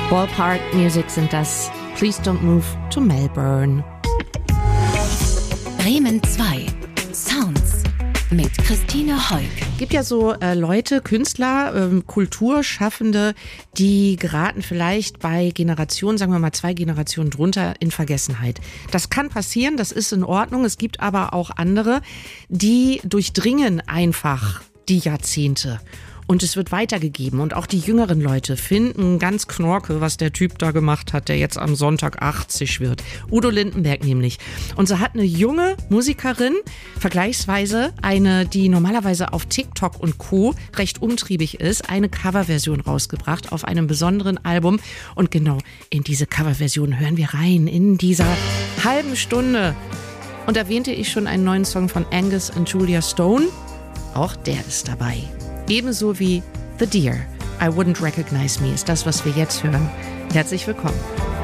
Ballpark Music sind das. Please don't move to Melbourne. Bremen 2. Sounds mit Christine Heuk. Gibt ja so Leute, Künstler, Kulturschaffende, die geraten vielleicht bei Generationen, sagen wir mal 2 Generationen drunter, in Vergessenheit. Das kann passieren, das ist in Ordnung. Es gibt aber auch andere, die durchdringen einfach die Jahrzehnte. Und es wird weitergegeben. Und auch die jüngeren Leute finden ganz Knorke, was der Typ da gemacht hat, der jetzt am Sonntag 80 wird. Udo Lindenberg nämlich. Und so hat eine junge Musikerin, vergleichsweise eine, die normalerweise auf TikTok und Co. recht umtriebig ist, eine Coverversion rausgebracht auf einem besonderen Album. Und genau in diese Coverversion hören wir rein, in dieser halben Stunde. Und erwähnte ich schon einen neuen Song von Angus und Julia Stone? Auch der ist dabei. Ebenso wie The Deer, I Wouldn't Recognize Me ist das, was wir jetzt hören. Herzlich willkommen.